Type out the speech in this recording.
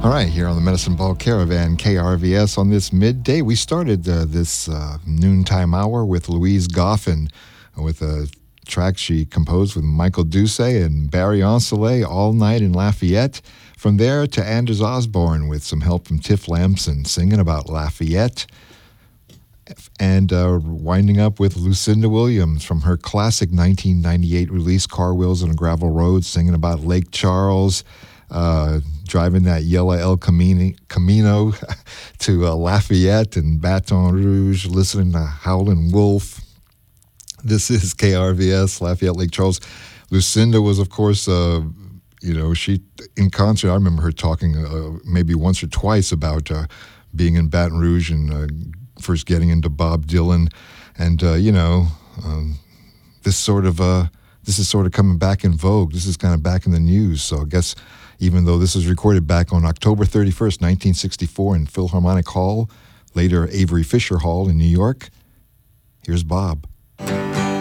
All right, here on the Medicine Ball Caravan, KRVS, on this midday, we started this noontime hour with Louise Goffin with a track she composed with Michael Doucet and Barry Ancelet, All Night in Lafayette. From there to Anders Osborne with some help from Tiff Lamson singing about Lafayette. And winding up with Lucinda Williams from her classic 1998 release, Car Wheels on a Gravel Road, singing about Lake Charles, driving that yellow El Camino to Lafayette and Baton Rouge, listening to Howlin' Wolf. This is KRVS, Lafayette, Lake Charles. Lucinda was, of course, she, in concert, I remember her talking maybe once or twice about being in Baton Rouge and first getting into Bob Dylan. And, this is sort of coming back in vogue. This is kind of back in the news. So I guess even though this was recorded back on October 31st, 1964 in Philharmonic Hall, later Avery Fisher Hall in New York, here's Bob.